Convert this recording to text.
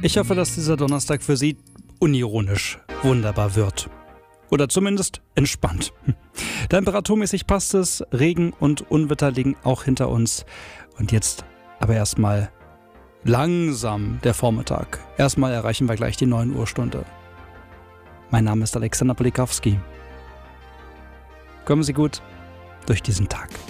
Ich hoffe, dass dieser Donnerstag für Sie unironisch wunderbar wird. Oder zumindest entspannt. Temperaturmäßig passt es, Regen und Unwetter liegen auch hinter uns. Und jetzt aber erstmal langsam der Vormittag. Erstmal erreichen wir gleich die 9 Uhr Stunde. Mein Name ist Alexander Polikowski. Kommen Sie gut durch diesen Tag.